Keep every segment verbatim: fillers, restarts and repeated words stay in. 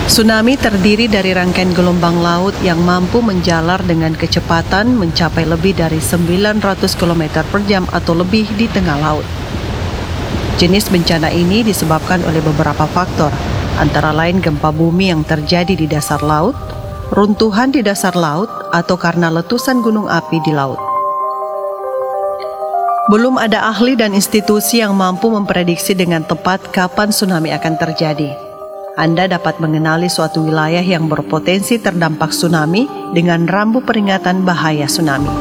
Tsunami terdiri dari rangkaian gelombang laut yang mampu menjalar dengan kecepatan mencapai lebih dari sembilan ratus kilometer per jam atau lebih di tengah laut. Jenis bencana ini disebabkan oleh beberapa faktor, antara lain gempa bumi yang terjadi di dasar laut, runtuhan di dasar laut, atau karena letusan gunung api di laut. Belum ada ahli dan institusi yang mampu memprediksi dengan tepat kapan tsunami akan terjadi. Anda dapat mengenali suatu wilayah yang berpotensi terdampak tsunami dengan rambu peringatan bahaya tsunami.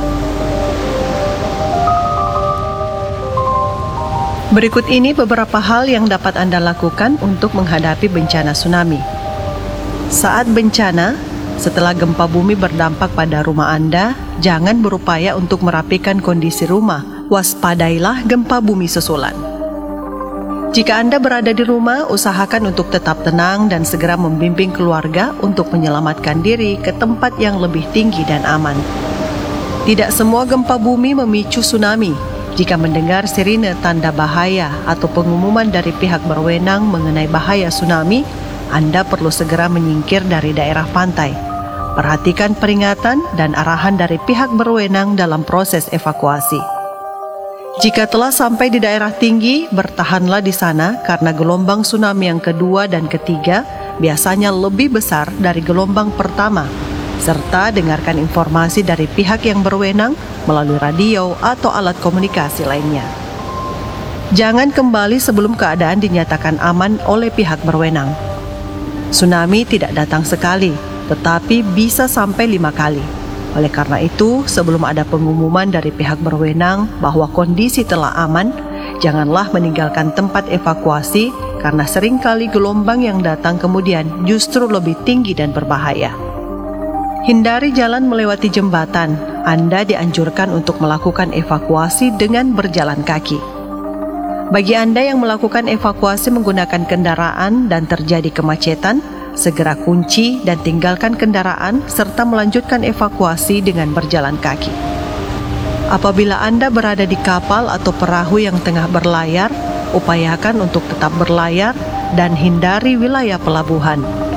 Berikut ini beberapa hal yang dapat Anda lakukan untuk menghadapi bencana tsunami. Saat bencana, setelah gempa bumi berdampak pada rumah Anda, jangan berupaya untuk merapikan kondisi rumah. Waspadailah gempa bumi susulan. Jika Anda berada di rumah, usahakan untuk tetap tenang dan segera membimbing keluarga untuk menyelamatkan diri ke tempat yang lebih tinggi dan aman. Tidak semua gempa bumi memicu tsunami. Jika mendengar sirine tanda bahaya atau pengumuman dari pihak berwenang mengenai bahaya tsunami, Anda perlu segera menyingkir dari daerah pantai. Perhatikan peringatan dan arahan dari pihak berwenang dalam proses evakuasi. Jika telah sampai di daerah tinggi, bertahanlah di sana karena gelombang tsunami yang kedua dan ketiga biasanya lebih besar dari gelombang pertama, serta dengarkan informasi dari pihak yang berwenang melalui radio atau alat komunikasi lainnya. Jangan kembali sebelum keadaan dinyatakan aman oleh pihak berwenang. Tsunami tidak datang sekali, tetapi bisa sampai lima kali. Oleh karena itu, sebelum ada pengumuman dari pihak berwenang bahwa kondisi telah aman, janganlah meninggalkan tempat evakuasi karena seringkali gelombang yang datang kemudian justru lebih tinggi dan berbahaya. Hindari jalan melewati jembatan. Anda dianjurkan untuk melakukan evakuasi dengan berjalan kaki. Bagi Anda yang melakukan evakuasi menggunakan kendaraan dan terjadi kemacetan, segera kunci dan tinggalkan kendaraan serta melanjutkan evakuasi dengan berjalan kaki. Apabila Anda berada di kapal atau perahu yang tengah berlayar, upayakan untuk tetap berlayar dan hindari wilayah pelabuhan.